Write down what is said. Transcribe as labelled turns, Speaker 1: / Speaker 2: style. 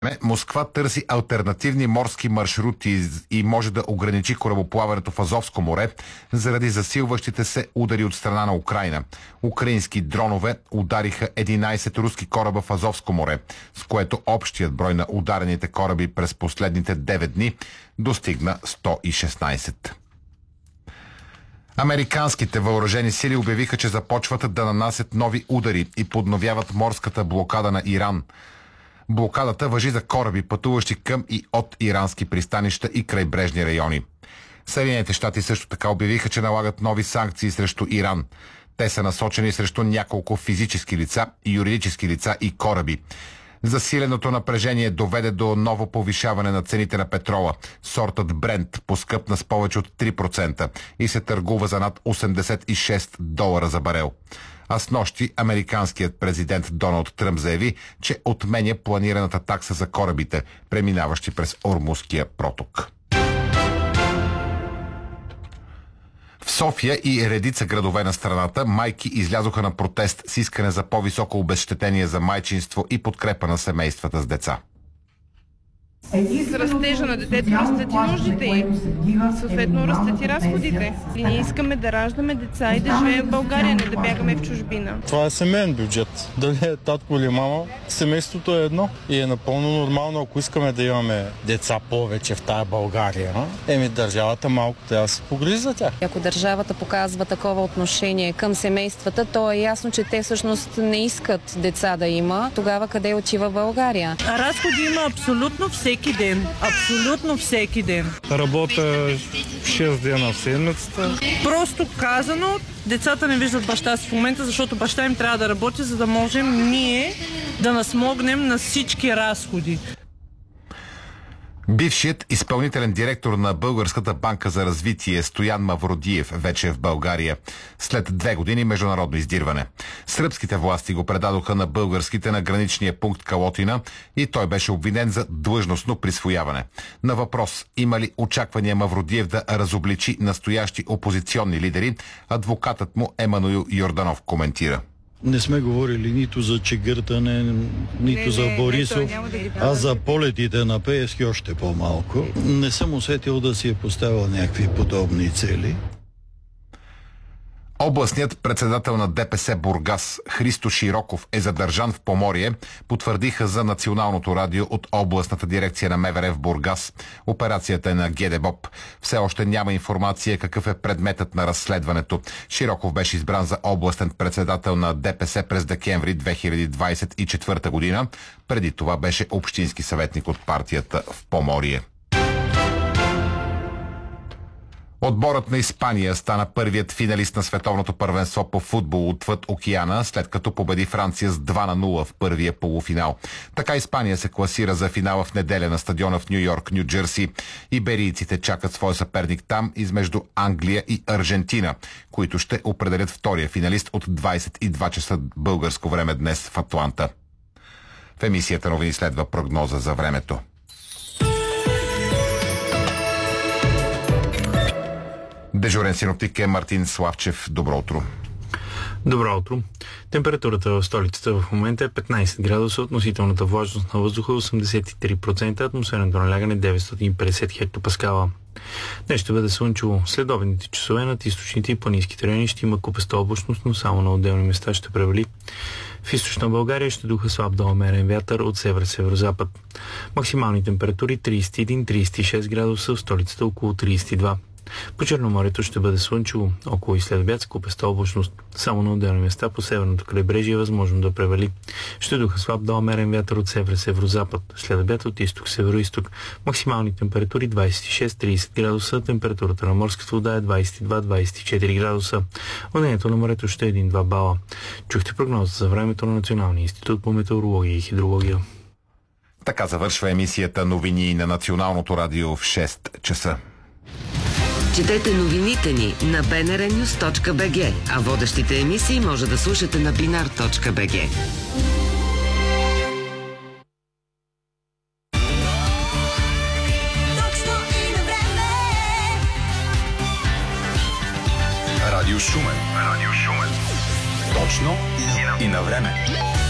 Speaker 1: Москва търси алтернативни морски маршрути и може да ограничи корабоплаването в Азовско море заради засилващите се удари от страна на Украйна. Украински дронове удариха 11 руски кораба в Азовско море, с което общият брой на ударените кораби през последните 9 дни достигна 116. Американските въоръжени сили обявиха, че започват да нанасят нови удари и подновяват морската блокада на Иран. Блокадата важи за кораби, пътуващи към и от ирански пристанища и крайбрежни райони. Съединените щати също така обявиха, че налагат нови санкции срещу Иран. Те са насочени срещу няколко физически лица, юридически лица и кораби. Засиленото напрежение доведе до ново повишаване на цените на петрола. Сортът Брент поскъпна с повече от 3% и се търгува за над $86 за барел. А снощи американският президент Доналд Тръмп заяви, че отменя планираната такса за корабите, преминаващи през Ормузския проток. В София и редица градове на страната майки излязоха на протест с искане за по-високо обезщетение за майчинство и подкрепа на семействата с деца.
Speaker 2: С растежа на детето растат и нуждите й. Съответно растат и разходите. И ние искаме да раждаме деца и да живеем в България, не да бягаме в чужбина.
Speaker 3: Това е семейен бюджет. Дали е татко или мама, семейството е едно. И е напълно нормално, ако искаме да имаме деца повече в тая България. Държавата малко трябва да се погрижи за тях.
Speaker 4: Ако държавата показва такова отношение към семействата, то е ясно, че те всъщност не искат деца да има. Тогава къде отива България?
Speaker 5: Разходи има абсолютно всеки ден. Абсолютно всеки ден.
Speaker 3: Работа 6 дена в седмицата.
Speaker 5: Просто казано, децата не виждат баща си в момента, защото баща им трябва да работи, за да можем ние да насмогнем на всички разходи.
Speaker 1: Бившият изпълнителен директор на Българската банка за развитие Стоян Мавродиев вече е в България след 2 години международно издирване. Сръбските власти го предадоха на българските на граничния пункт Калотина и той беше обвинен за длъжностно присвояване. На въпрос има ли очаквания Мавродиев да разобличи настоящи опозиционни лидери, адвокатът му Емануил Йорданов коментира.
Speaker 6: Не сме говорили нито за чегъртане, нито за Борисов, а за полетите на Пеевски още по-малко. Не съм усетил да си е поставил някакви подобни цели.
Speaker 1: Областният председател на ДПС Бургас Христо Широков е задържан в Поморие, потвърдиха за Националното радио от областната дирекция на МВР в Бургас. Операцията е на ГДБОП. Все още няма информация какъв е предметът на разследването. Широков беше избран за областен председател на ДПС през декември 2024 година. Преди това беше общински съветник от партията в Поморие. Отборът на Испания стана първият финалист на световното първенство по футбол отвъд океана, след като победи Франция с 2-0 в първия полуфинал. Така Испания се класира за финала в неделя на стадиона в Ню Йорк, Ню Джерси. Иберийците чакат своя съперник там измежду Англия и Аржентина, които ще определят втория финалист от 22 часа българско време днес в Атланта. В емисията новини следва прогноза за времето. Дежурен синоптик е Мартин Славчев. Добро утро.
Speaker 7: Добро утро. Температурата в столицата в момента е 15 градуса, относителната влажност на въздуха 83%, атмосферното налягане 950 хектопаскала. Днес ще бъде слънчево. Следобедните часове над източните и планинските райони ще има купеста облачност, но само на отделни места ще превали. В източна България ще духа слаб до умерен вятър от север-северозапад. Максимални температури 31-36 градуса, в столицата около 32. По Черноморието ще бъде слънчево, около и след обяд с купеста облачност. Само на отделни места по северното крайбрежие е възможно да превали. Ще духа слаб до умерен вятър от север-северозапад. След обяд от изток-североизток. Максимални температури 26-30 градуса, температурата на морската вода е 22-24 градуса. Водението на морето ще е 1-2 бала. Чухте прогнозата за времето на Националния институт по метеорология и хидрология.
Speaker 1: Така завършва емисията новини на Националното радио в 6 часа.
Speaker 8: Четете новините ни на bnrnews.bg, а водещите емисии може да слушате на binar.bg.
Speaker 9: Радио Шумен. Точно и на време.